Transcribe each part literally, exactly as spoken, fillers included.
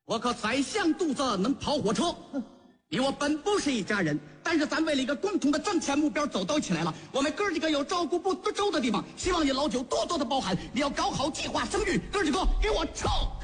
我可宰相肚子能跑火车。你我本不是一家人，但是咱为了一个共同的挣钱目标走到一起来了。我们哥几个有照顾不周的地方，希望你老九多多的包涵。你要搞好计划生育，哥几个给我冲！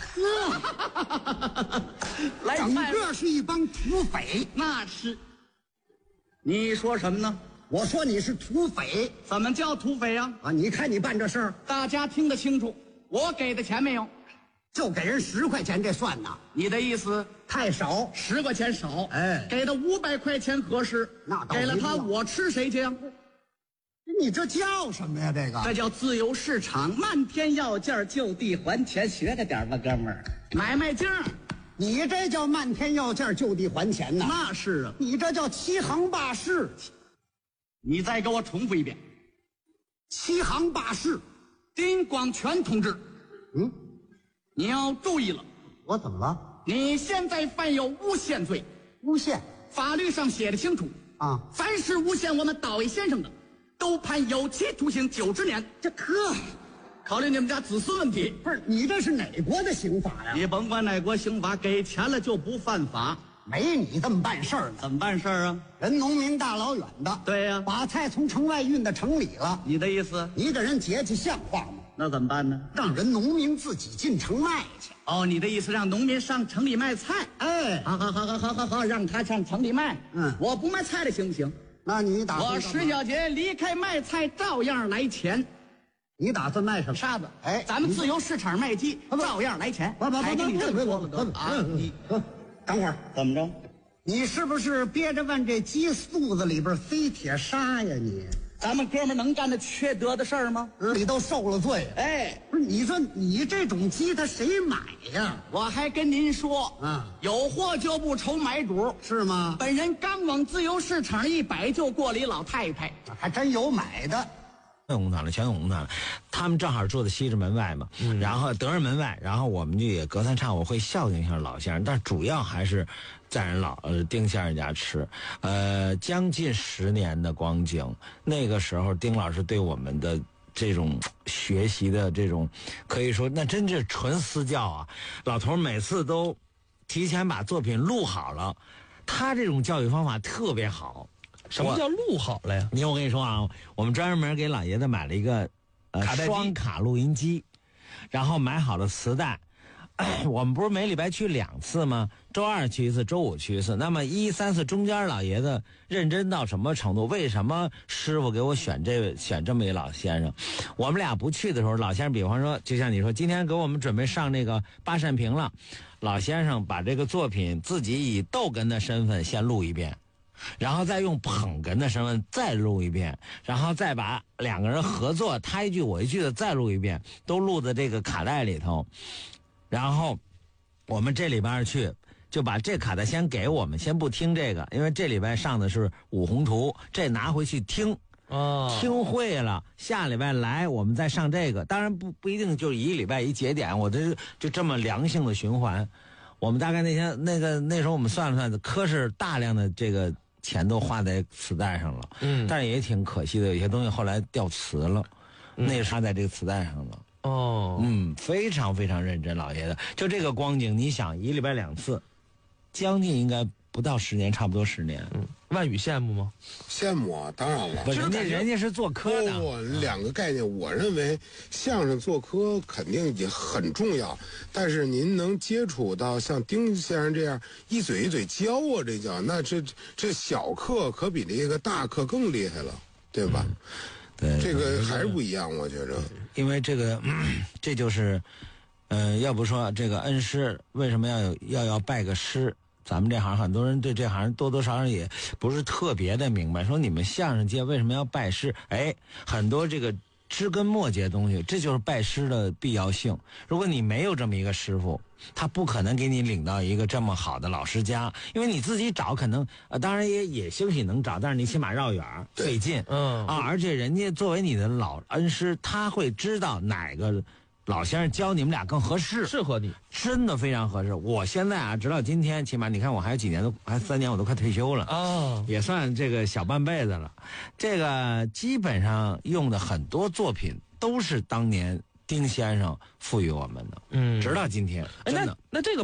来， 整个是一帮土匪。 那是。你说什么呢？ 我说你是土匪。 怎么叫土匪啊？ 啊，你看你办这事儿， 大家听得清楚，我给的钱没有？ 就给人十块钱，这算呐？ 你的意思太少， 十块钱少， 哎， 给他五百块钱合适。 那倒给了他，我吃谁去啊？ 你这叫什么呀？这个这叫自由市场，漫天要价，就地还钱，学着点吧，哥们儿。买卖经， 你这叫漫天要价，就地还钱呐？ 那是啊， 你这叫欺行霸市。 你再给我重复一遍， 欺行霸市。 丁广全同志， 嗯。 你要注意了， 我怎么了？ 你现在犯有诬陷罪。 诬陷？ 法律上写的清楚啊， 凡是诬陷我们岛爷先生的，都判有期徒刑九十年。 这呵， 考虑你们家子孙问题。 不是你这是哪国的刑法呀？ 你甭管哪国刑法，给钱了就不犯法。 没你这么办事儿呢。 怎么办事儿啊？ 人农民大老远的， 对呀、啊， 把菜从城外运到城里了。 你的意思？ 你给人节气像话吗？ 那怎么办呢？ 让人农民自己进城卖去。 哦，你的意思让农民上城里卖菜？ 哎， 好好好好好好好，让他上城里卖。 嗯， 我不卖菜的行不行？ 那你打算我石小杰离开卖菜照样来钱。 你打算卖什么？ 沙子。 哎， 咱们自由市场卖鸡，照样来钱。 不不不还跟你这么说不了都啊？你等会儿怎么着？ 你是不是憋着往这鸡肚子里边塞铁砂呀？你， 咱们哥们能干这缺德的事儿吗？ 你都受了罪。 哎， 不是，你说你这种鸡他谁买呀？ 我还跟您说啊， 有货就不愁买主， 是吗？ 本人刚往自由市场一摆，就过了一老太太， 还真有买的。 全红堂了，全红堂了，他们正好住在西直门外嘛，嗯、然后德胜门外，然后我们就也隔三差五会孝敬一下老先生，但主要还是在人老呃丁先生家吃，呃，将近十年的光景，那个时候丁老师对我们的这种学习的这种，可以说那真是纯私教啊，老头每次都提前把作品录好了，他这种教育方法特别好。 什么叫录好了呀？ 你我跟你说啊，我们专门给老爷子买了一个呃双卡录音机，然后买好了磁带。我们不是每礼拜去两次吗？周二去一次，周五去一次。那么一三四中间老爷子认真到什么程度？为什么师傅给我选这位选这么一老先生？我们俩不去的时候，老先生比方说，就像你说，今天给我们准备上那个八扇屏了，老先生把这个作品自己以逗哏的身份先录一遍。然后再用捧哏的身份再录一遍，然后再把两个人合作他一句我一句的再录一遍，都录在这个卡带里头。然后我们这礼拜去就把这卡带先给我们，先不听这个，因为这礼拜上的是五宏图，这拿回去听。 哦， 听会了，下礼拜来我们再上这个。当然不不一定就是一礼拜一节点，我这就这么良性的循环。我们大概那天那个那时候我们算了算，可是大量的这个钱都花在磁带上了，嗯，但是也挺可惜的，有些东西后来掉磁了，嗯、那个插在这个磁带上了。 哦， 嗯，非常非常认真，老爷子，就这个光景，你想一礼拜两次，将近应该不到十年，差不多十年。 嗯，万宇羡慕吗？ 羡慕啊，当然了。 不，人家人家是做科的。 不不，两个概念，我认为相声做科肯定也很重要，但是您能接触到像丁先生这样一嘴一嘴教啊，这叫那这这小课可比那个大课更厉害了，对吧？嗯、 对， 这个还是不一样，我觉着。 因为这个，嗯、这就是，呃，要不说这个恩师为什么要有要要拜个师？咱们这行很多人对这行多多少少也不是特别的明白，说你们相声界为什么要拜师？哎，很多这个枝根末节的东西，这就是拜师的必要性。如果你没有这么一个师傅，他不可能给你领到一个这么好的老师家，因为你自己找可能呃，当然也也兴许能找，但是你起码绕远费劲，嗯啊，而且人家作为你的老恩师，他会知道哪个老先生教你们俩更合适， 适合你， 真的非常合适。我现在啊，直到今天，起码你看我还有几年都还三年，我都快退休了啊、哦，也算这个小半辈子了。这个基本上用的很多作品都是当年丁先生赋予我们的，嗯，直到今天，真的。 那那这个。